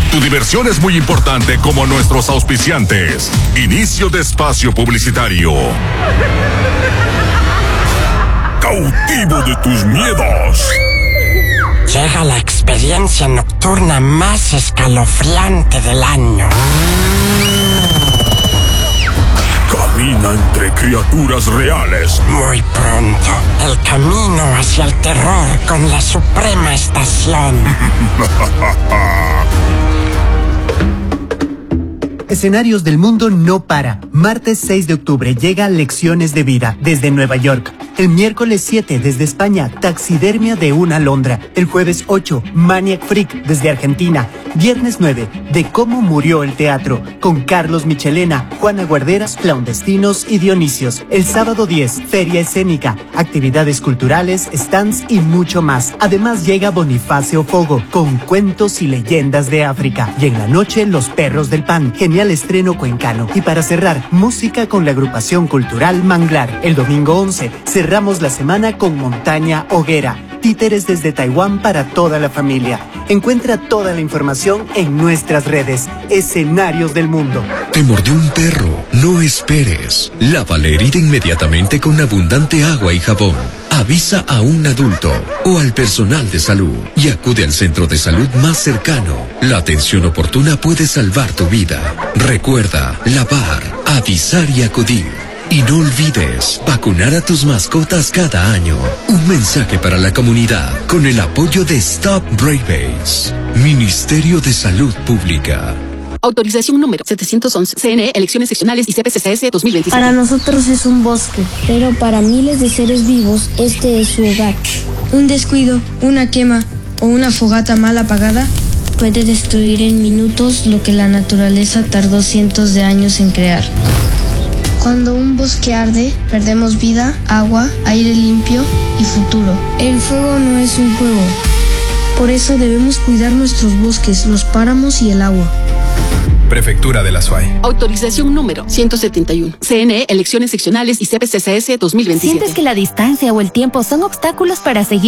Tu diversión es muy importante como nuestros auspiciantes. Inicio de espacio publicitario. Cautivo de tus miedos. Llega la experiencia nocturna más escalofriante del año. Camina entre criaturas reales. Muy pronto, el camino hacia el terror con la Suprema Estación. Escenarios del mundo no para. Martes 6 de octubre llega Lecciones de Vida desde Nueva York. El miércoles 7 desde España, Taxidermia de una alondra. El jueves 8, Maniac Freak desde Argentina. Viernes 9, de cómo murió el teatro, con Carlos Michelena, Juana Guarderas, Clandestinos y Dionisios. El sábado 10, Feria Escénica, actividades culturales, stands y mucho más. Además llega Bonifacio Fogo, con cuentos y leyendas de África. Y en la noche, Los Perros del Pan, genial estreno cuencano. Y para cerrar, música con la agrupación cultural Manglar. El domingo 11, cerramos la semana con Montaña Hoguera. Títeres desde Taiwán para toda la familia. Encuentra toda la información en nuestras redes. Escenarios del mundo. ¿Te mordió un perro? No esperes. Lava la herida inmediatamente con abundante agua y jabón. Avisa a un adulto o al personal de salud y acude al centro de salud más cercano. La atención oportuna puede salvar tu vida. Recuerda, lavar, avisar y acudir. Y no olvides vacunar a tus mascotas cada año. Un mensaje para la comunidad con el apoyo de Stop Rabies. Ministerio de Salud Pública. Autorización número 711. CNE, Elecciones Seccionales y CPCCS 2027. Para nosotros es un bosque, pero para miles de seres vivos este es su hogar. Un descuido, una quema o una fogata mal apagada puede destruir en minutos lo que la naturaleza tardó cientos de años en crear. Cuando un bosque arde, perdemos vida, agua, aire limpio y futuro. El fuego no es un juego. Por eso debemos cuidar nuestros bosques, los páramos y el agua. Prefectura de la SUAY. Autorización número 171. CNE, Elecciones Seccionales y CPCCS 2027. ¿Sientes que la distancia o el tiempo son obstáculos para seguir